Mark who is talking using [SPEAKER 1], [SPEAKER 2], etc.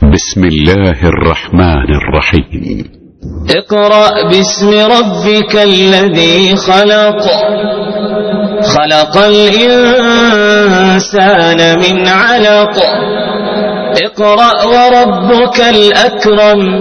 [SPEAKER 1] بسم الله الرحمن الرحيم.
[SPEAKER 2] اقرأ باسم ربك الذي خلق، خلق الإنسان من علق. اقرأ وربك الأكرم.